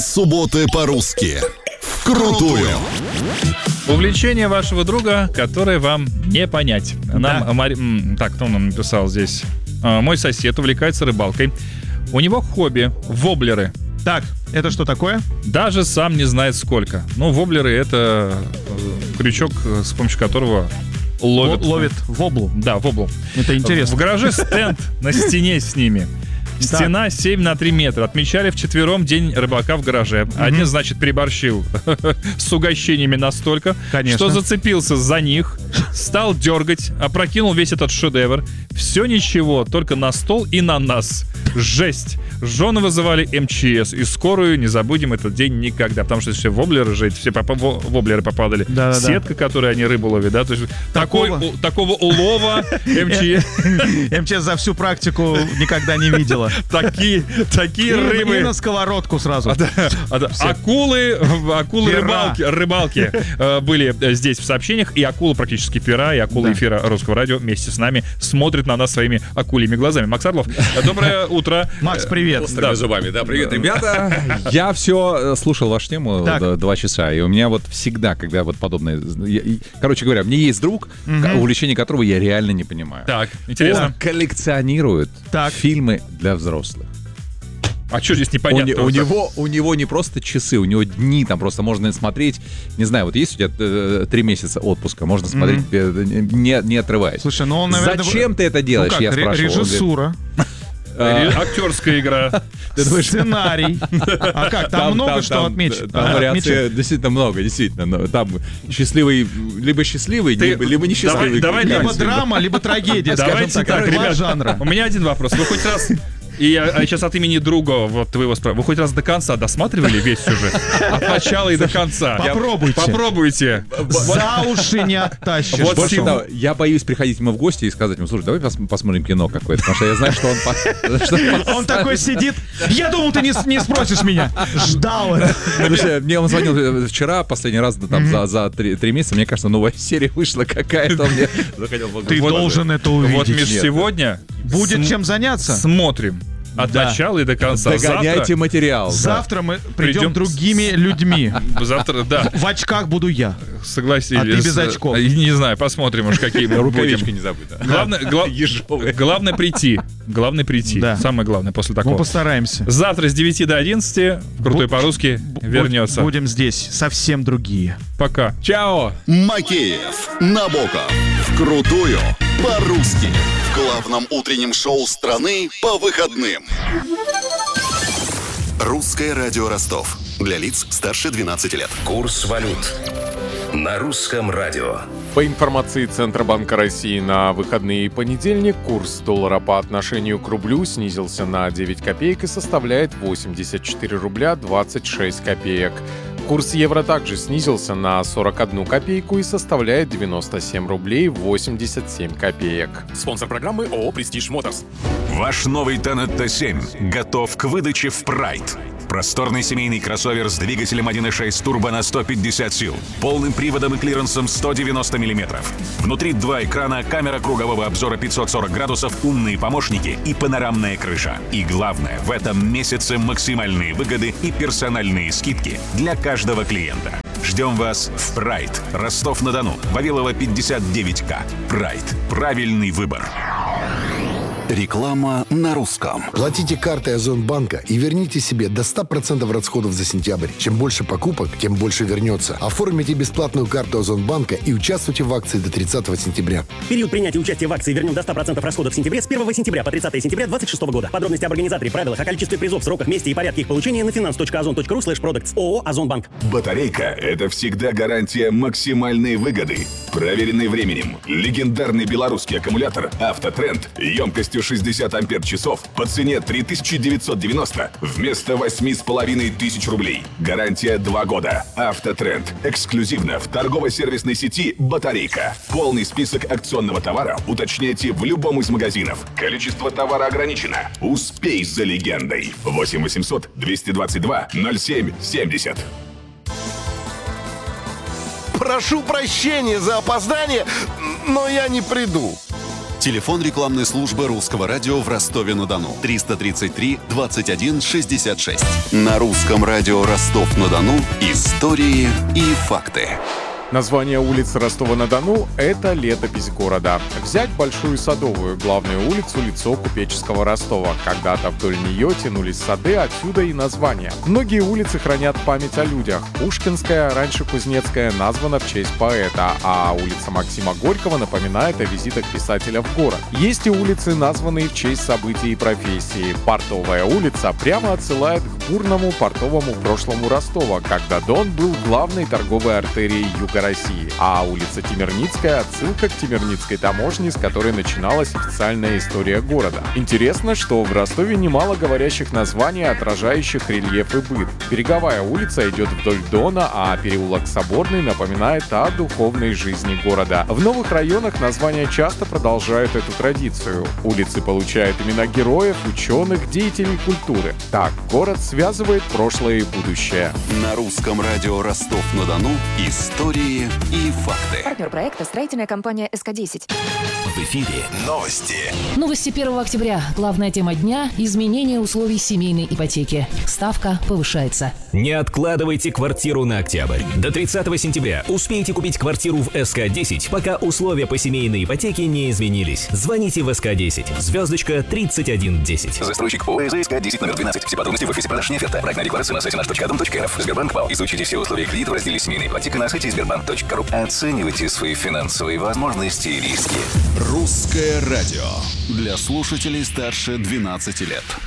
Субботы по-русски. Вкрутую. Увлечение вашего друга, которое вам не понять. Так, кто нам написал здесь? Мой сосед увлекается рыбалкой. У него хобби — воблеры. Так, это что такое? Даже сам не знает сколько. Ну, воблеры — это крючок, с помощью которого ловит воблу. Да, воблу. Это интересно. В гараже стенд на стене с ними. Стена 7 на 3 метра. Отмечали вчетвером день рыбака в гараже. Один, значит, переборщил с угощениями настолько, что зацепился за них, стал дергать, опрокинул весь этот шедевр. Все ничего, только на стол и на нас. Жесть. Жены вызывали МЧС. И скорую не забудем этот день никогда. Потому что все воблеры же, все воблеры попадали. Да. Сетка, которой они рыбу ловят, да? То есть такого улова МЧС... МЧС за всю практику никогда не видела. Такие рыбы. И на сковородку сразу. Акулы рыбалки были здесь в сообщениях. И акула практически пера, и акула эфира Русского радио вместе с нами смотрит на нас своими акульими глазами. Макс Орлов, доброе утро. Макс, привет. Острыми зубами. Да, привет, ребята. Я все слушал вашу тему 2 часа, и у меня вот всегда, когда вот подобное... Короче говоря, у меня есть друг, увлечение которого я реально не понимаю. Так, интересно. Он коллекционирует фильмы для взрослых. А что здесь непонятно? У него не просто часы, у него дни, там просто можно смотреть, не знаю, вот есть у тебя 3 месяца отпуска, можно смотреть, не отрываясь. Слушай, ну он, наверное... Зачем ты это делаешь, я спрашивал. Режиссура. Актерская игра. Сценарий. А как? Там много что отмечать. Там вариаций действительно много, действительно. Там счастливый, либо счастливый, либо несчастливый. Либо драма, либо трагедия, скажем так. Два жанра. У меня один вопрос. Вы хоть раз... И я сейчас от имени друга вот твоего спрашиваю. Вы хоть раз до конца досматривали весь сюжет? От начала и до конца. Попробуйте. За уши не оттащишь. Больше того, я боюсь приходить ему в гости и сказать ему: слушай, давай посмотрим кино какое-то. Потому что я знаю, что он... Он такой сидит. Я думал, ты не спросишь меня. Ждал это. Мне он звонил вчера, последний раз, там за 3 месяца. Мне кажется, новая серия вышла какая-то. Мне захотел в гости. Ты должен это увидеть. Вот между сегодня будет чем заняться. Смотрим. От начала и до конца. Догоняйте материал. Завтра мы придем другими людьми. Завтра, да. В очках буду я. Согласились. А ты без очков. Не знаю, посмотрим уж какие мы рукавички не забудь. Главное прийти. Главное прийти. Самое главное после такого. Мы постараемся. Завтра с 9 до 11 Крутой по-русски вернется. Будем здесь совсем другие. Пока. Чао. Макеев, Набоков. Вкрутую по-русски. В главном утреннем шоу страны по выходным. Русское радио Ростов. Для лиц старше 12 лет. Курс валют на русском радио. По информации Центробанка России, на выходные и понедельник курс доллара по отношению к рублю снизился на 9 копеек и составляет 84 рубля 26 копеек. Курс евро также снизился на 41 копейку и составляет 97 рублей 87 копеек. Спонсор программы ООО «Престиж Моторс». Ваш новый Tennet T7 готов к выдаче в Прайд. Просторный семейный кроссовер с двигателем 1.6 турбо на 150 сил, полным приводом и клиренсом 190 мм. Внутри 2 экрана, камера кругового обзора 540 градусов, умные помощники и панорамная крыша. И главное, в этом месяце максимальные выгоды и персональные скидки для каждого клиента. Ждем вас в Прайд. Ростов-на-Дону. Вавилова 59К. Прайд. Правильный выбор. Реклама на русском. Платите картой Озонбанка и верните себе до 100% расходов за сентябрь. Чем больше покупок, тем больше вернется. Оформите бесплатную карту Озонбанка и участвуйте в акции до 30 сентября. Период принятия участия в акции «Вернем до 100% расходов в сентябре» с 1 сентября по 30 сентября 2026 года. Подробности об организаторе, правилах, о количестве призов, сроках, месте и порядке их получения на finance.ozon.ru/products. ООО «Озонбанк». Батарейка – это всегда гарантия максимальной выгоды. Проверенный временем. Легендарный белорусский аккумулятор «Автотренд» емкостью 60 ампер-часов по цене 3990 вместо 8500 рублей. Гарантия 2 года. «Автотренд». Эксклюзивно в торгово-сервисной сети «Батарейка». Полный список акционного товара уточняйте в любом из магазинов. Количество товара ограничено. Успей за легендой. 8 800 222 07 70. Прошу прощения за опоздание, но я не приду. Телефон рекламной службы Русского радио в Ростове-на-Дону. 333 21 66. На Русском радио Ростов-на-Дону истории и факты. Название улицы Ростова-на-Дону – это летопись города. Взять Большую Садовую, главную улицу, лицо купеческого Ростова. Когда-то вдоль нее тянулись сады, отсюда и название. Многие улицы хранят память о людях. Пушкинская, раньше Кузнецкая, названа в честь поэта, а улица Максима Горького напоминает о визитах писателя в город. Есть и улицы, названные в честь событий и профессии. Портовая улица прямо отсылает к бурному портовому прошлому Ростова, когда Дон был главной торговой артерией юга России. А улица Тимирницкая — отсылка к Тимирницкой таможне, с которой начиналась официальная история города. Интересно, что в Ростове немало говорящих названий, отражающих рельеф и быт. Береговая улица идет вдоль Дона, а переулок Соборный напоминает о духовной жизни города. В новых районах названия часто продолжают эту традицию. Улицы получают имена героев, ученых, деятелей культуры. Так, город связывает прошлое и будущее. На Русском радио Ростов-на-Дону истории и факты. Партнер проекта — строительная компания СК-10. В эфире новости. Новости 1 октября. Главная тема дня – изменение условий семейной ипотеки. Ставка повышается. Не откладывайте квартиру на октябрь. До 30 сентября успейте купить квартиру в СК-10, пока условия по семейной ипотеке не изменились. Звоните в СК-10, звездочка 3110. Застройщик ОС СК-10 номер 12. Все подробности в офисе продаж «Неоферта». Проектная декларация на сайте наш.дом.рф. Сбербанк ВАЛ. Изучите все условия кредита в разделе «Семейная ипотека» на сайте sberbank.ru. Оценивайте свои финансовые возможности и риски. Русское радио. Для слушателей старше 12 лет.